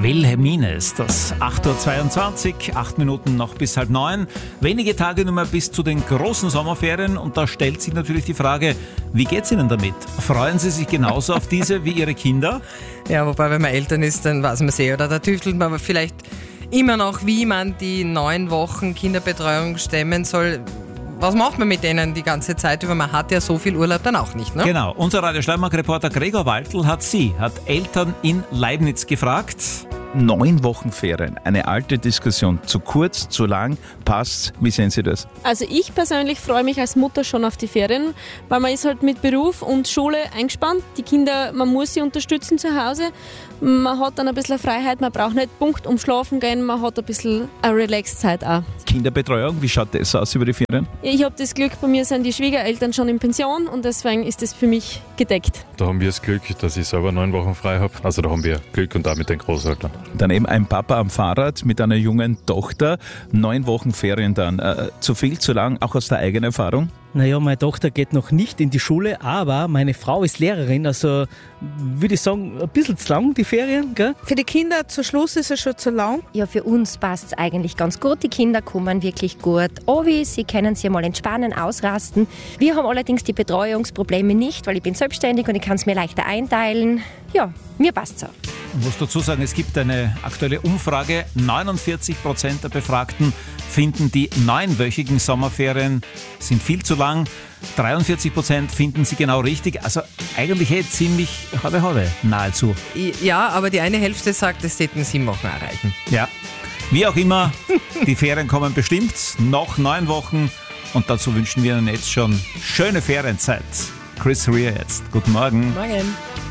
Wilhelmine ist das. 8.22 Uhr, 8 Minuten noch bis 8:30. Wenige Tage nur mehr bis zu den großen Sommerferien und da stellt sich natürlich die Frage, wie geht's Ihnen damit? Freuen Sie sich genauso auf diese wie Ihre Kinder? Ja, wobei, wenn man Eltern ist, dann weiß man sehr, oder da tüftelt man aber vielleicht immer noch, wie man die 9 Wochen Kinderbetreuung stemmen soll. Was macht man mit denen die ganze Zeit über? Man hat ja so viel Urlaub dann auch nicht, ne? Genau, unser Radio Steiermark-Reporter Gregor Waltl hat Eltern in Leibniz gefragt. 9 Wochen Ferien, eine alte Diskussion. Zu kurz, zu lang, passt. Wie sehen Sie das? Also ich persönlich freue mich als Mutter schon auf die Ferien, weil man ist halt mit Beruf und Schule eingespannt. Die Kinder, man muss sie unterstützen zu Hause. Man hat dann ein bisschen Freiheit, man braucht nicht Punkt um schlafen gehen, man hat ein bisschen eine Relax-Zeit auch. Kinderbetreuung, wie schaut das aus über die Ferien? Ich habe das Glück, bei mir sind die Schwiegereltern schon in Pension und deswegen ist das für mich gedeckt. Da haben wir das Glück, dass ich selber 9 Wochen frei habe. Also da haben wir Glück und auch mit den Großeltern. Daneben ein Papa am Fahrrad mit einer jungen Tochter. 9 Wochen Ferien dann. Zu viel, zu lang, auch aus der eigenen Erfahrung? Naja, meine Tochter geht noch nicht in die Schule, aber meine Frau ist Lehrerin, also würde ich sagen, ein bisschen zu lang, die Ferien, gell? Für die Kinder zu Schluss ist es schon zu lang. Ja, für uns passt es eigentlich ganz gut. Die Kinder kommen wirklich gut an. Sie können sich mal entspannen, ausrasten. Wir haben allerdings die Betreuungsprobleme nicht, weil ich bin selbstständig und ich kann es mir leichter einteilen. Ja, mir passt es auch. Ich muss dazu sagen, es gibt eine aktuelle Umfrage. 49% der Befragten finden die 9-wöchigen Sommerferien sind viel zu lang. 43% finden sie genau richtig. Also eigentlich ziemlich habe nahezu. Ja, aber die eine Hälfte sagt, es täten 7 Wochen erreichen. Ja, wie auch immer, die Ferien kommen bestimmt. Noch 9 Wochen und dazu wünschen wir Ihnen jetzt schon schöne Ferienzeit. Chris Rea jetzt. Guten Morgen. Morgen.